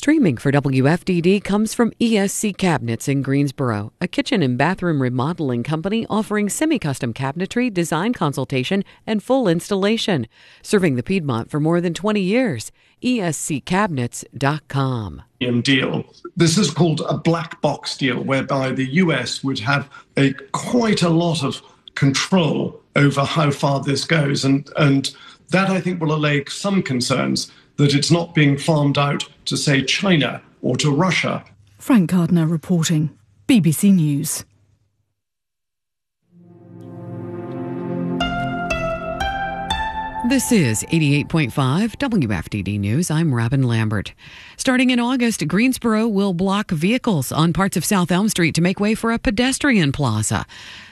Streaming for WFDD comes from ESC Cabinets in Greensboro, a kitchen and bathroom remodeling company offering semi-custom cabinetry, design consultation, and full installation. Serving the Piedmont for more than 20 years. ESCCabinets.com. Deal. This is called a black box deal, whereby the US would have quite a lot of control over how far this goes. And that, I think, will allay some concerns that it's not being farmed out to, say, China or to Russia. Frank Gardner reporting, BBC News. This is 88.5 WFDD News. I'm Robin Lambert. Starting in August, Greensboro will block vehicles on parts of South Elm Street to make way for a pedestrian plaza.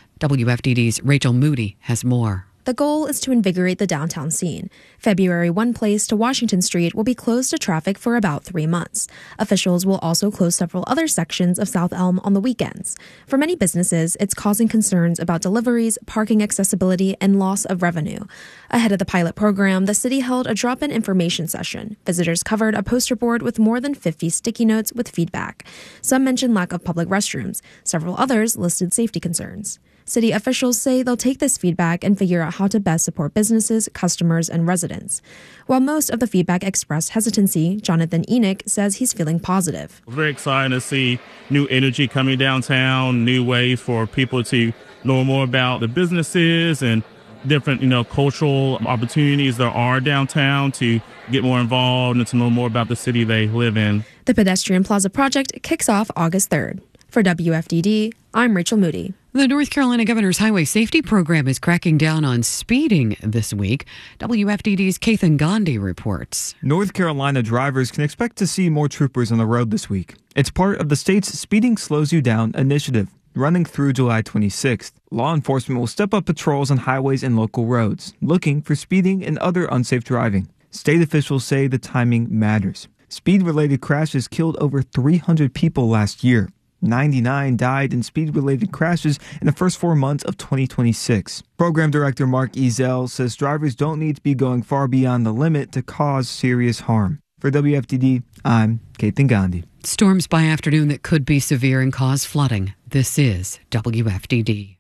WFDD's Rachel Moody has more. The goal is to invigorate the downtown scene. February 1 Place to Washington Street will be closed to traffic for about 3 months. Officials will also close several other sections of South Elm on the weekends. For many businesses, it's causing concerns about deliveries, parking accessibility, and loss of revenue. Ahead of the pilot program, the city held a drop-in information session. Visitors covered a poster board with more than 50 sticky notes with feedback. Some mentioned lack of public restrooms. Several others listed safety concerns. City officials say they'll take this feedback and figure out how to best support businesses, customers, and residents. While most of the feedback expressed hesitancy, Jonathan Enoch says he's feeling positive. Very excited to see new energy coming downtown, new ways for people to know more about the businesses and different, cultural opportunities there are downtown to get more involved and to know more about the city they live in. The Pedestrian Plaza project kicks off August 3rd. For WFDD, I'm Rachel Moody. The North Carolina Governor's Highway Safety Program is cracking down on speeding this week. WFDD's Kathan Gandhi reports. North Carolina drivers can expect to see more troopers on the road this week. It's part of the state's Speeding Slows You Down initiative, running through July 26th. Law enforcement will step up patrols on highways and local roads, looking for speeding and other unsafe driving. State officials say the timing matters. Speed-related crashes killed over 300 people last year. 99 died in speed-related crashes in the first 4 months of 2026. Program Director Mark Ezel says drivers don't need to be going far beyond the limit to cause serious harm. For WFDD, I'm Kathan Gandhi. Storms by afternoon that could be severe and cause flooding. This is WFDD.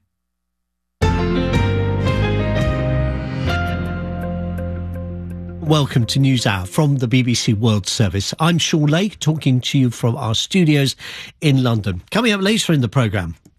Welcome to NewsHour from the BBC World Service. I'm Sean Lake, talking to you from our studios in London. Coming up later in the programme,